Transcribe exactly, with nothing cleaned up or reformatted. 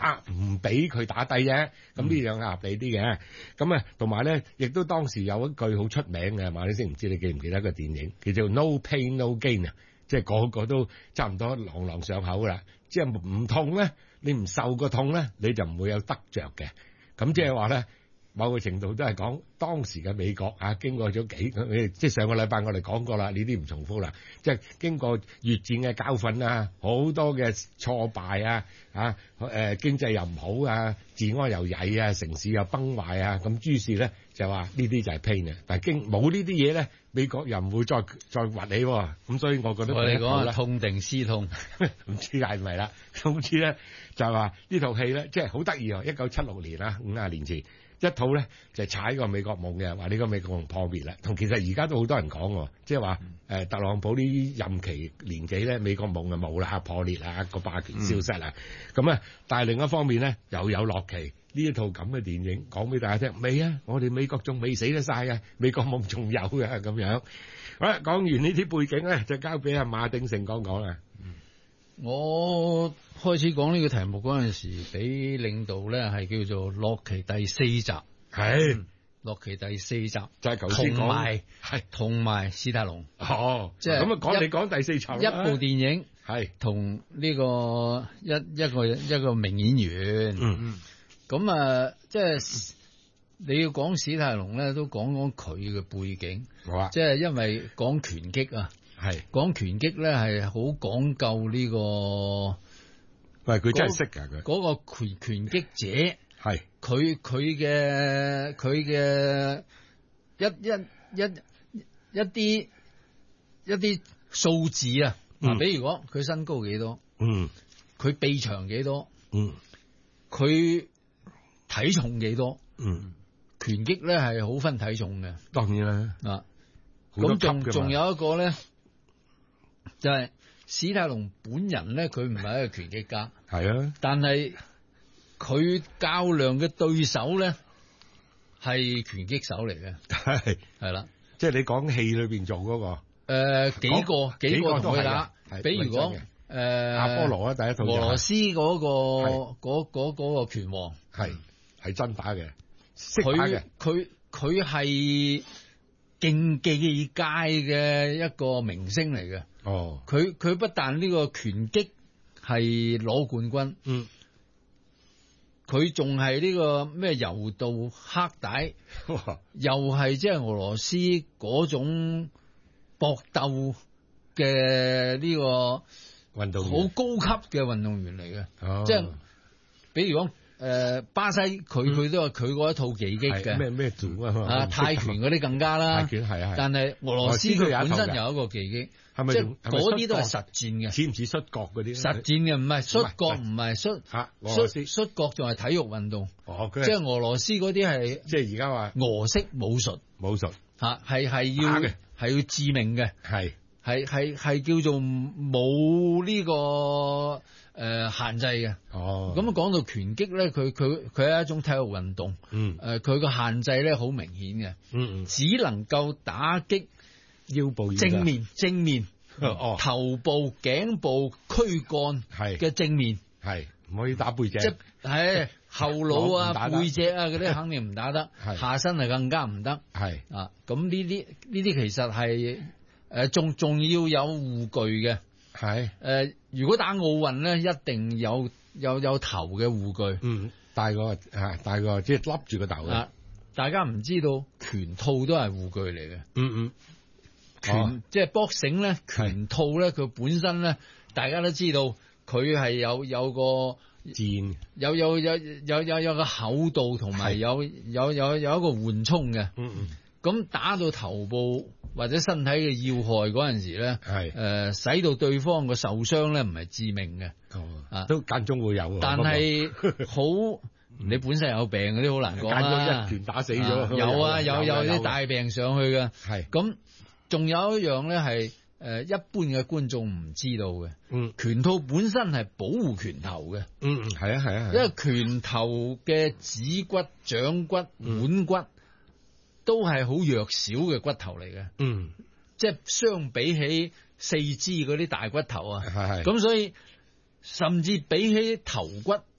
打唔俾佢打低啫。咁呢樣合理啲嘅。咁啊，同埋咧，亦都當時有一句好出名嘅嘛，你知唔知？你記唔記得個電影叫做 No Pain No Gain 啊？即係個個都差唔多朗朗上口啦。即係唔痛咧，你唔受個痛咧，你就唔會有得着嘅。咁即係話咧。某個程度都係講當時嘅美國啊，經過咗幾即係上個禮拜我哋講過啦，呢啲唔重複啦。即係經過越戰嘅教訓啊，好多嘅挫敗啊，啊誒、呃、經濟又唔好啊，治安又曳啊，城市又崩壞啊，咁於是咧就話呢啲就係 pain 啊。但係經冇呢啲嘢咧，美國又唔會再再崛起喎。咁所以我覺得我哋講痛定思痛， 唔知係咪啦。總之咧就係話呢套戲咧，即係好得意啊！一九七六年啊，五十年前。一套咧就踩個美國夢嘅，話呢個美國夢破滅啦。同其實而家都好多人講，即係話誒特朗普呢任期年紀咧，美國夢就冇啦，破裂啦，個霸權消失啦。咁啊、嗯，但係另一方面咧，又有洛奇呢一套咁嘅電影，講俾大家聽。未啊，我哋美國仲未死得晒嘅，美國夢仲有嘅咁樣。好啦，講完呢啲背景咧，就交俾阿馬鼎盛講講啦。 我開始講呢個題目嗰陣時，俾領導咧係叫做洛奇第四集， 係洛奇第四集就係頭先講， 同埋係同埋史泰龍， 哦， 即係咁啊講你講第四集， 一部電影係同呢個一一個一個名演員， 嗯嗯， 咁啊即係你要講史泰龍咧，都講講佢嘅背景， 好啊， 即係因為講拳擊啊。係講拳擊咧，係好講究呢個。 喂，佢真係識噶佢。 嗰個拳拳擊者係佢佢嘅佢嘅一一一一啲一啲數字啊，嗱、嗯，比如講佢身高幾多， 嗯， 佢臂長幾多， 嗯， 佢體重幾多， 嗯， 拳擊咧係好分體重嘅， 當然啦， 啊，咁仲仲有一個咧。就係史泰龍本人咧，佢唔係一個拳擊家， 係啊，但係佢較量嘅對手咧係拳擊手嚟嘅， 係係啦， 即係你講戲裏邊做嗰、那個，誒、 呃、幾個幾個同佢打，比如講誒、呃、 阿波羅啊，第一套、就是、 俄羅斯嗰、那個嗰嗰嗰個拳王係係真打嘅，識打嘅， 佢佢係競技界嘅一個明星嚟嘅。 哦， 佢佢不但呢個拳擊係攞冠軍，嗯，佢仲係呢個咩柔道黑帶，又係即係俄羅斯嗰種搏鬥嘅呢個運動員， 好高級嘅運動員嚟嘅， 哦， 即係比如講。誒、呃，巴西佢佢都有佢嗰一套技擊嘅， 咩咩組啊？ 啊，泰拳嗰啲更加啦， 泰拳係啊， 但係俄羅斯佢本身有一個技擊， 係咪？ 即係嗰啲都係實戰嘅， 似唔似摔角嗰啲？實戰嘅唔係摔角，唔係摔摔摔角，仲係體育運動。 哦， 即係俄羅斯嗰啲係， 即係而家話俄式武術， 武術吓係係要係要致命嘅，係係係係叫做冇呢、這個。誒、呃，限制嘅。哦，咁啊，講到拳擊咧，佢佢佢係一種體育運動。嗯。誒、呃，佢個限制咧好明顯嘅。嗯嗯。只能夠打擊腰部正面正面。哦。頭部、頸部、軀幹係嘅正面係唔可以打背脊。 即係後腦啊、背脊啊嗰啲肯定唔打得。係。下身係更加唔得。係。啊，咁呢啲呢啲其實係誒，仲仲要有護具嘅。係誒、呃，如果打奧運咧，一定有有有頭嘅護具，嗯， 戴個啊，戴個即係笠住個頭嘅、啊。 大家唔知道拳套都係護具嚟嘅，嗯嗯，拳、哦、即係 boxing 咧，拳套咧，佢本身咧，大家都知道佢係有有個箭， 有有有有有有個厚度同埋有有有有一個緩衝嘅，嗯嗯，咁打到頭部。或者身體嘅要害嗰陣時咧，係誒、呃、使到對方個受傷咧，唔係致命嘅，哦，啊都間中會有，但係好你本身有病嗰啲好難講啦，間中一拳打死咗、啊，有啊有有啲大病上去嘅，係咁仲有一樣咧係誒一般嘅觀眾唔知道嘅，嗯，拳套本身係保護拳頭嘅，嗯嗯係啊係啊，因為拳頭嘅指骨、掌骨、腕骨。嗯都係好弱小嘅骨頭嚟嘅，嗯，即係相比起四肢嗰啲大骨頭啊，係係，咁所以甚至比起頭骨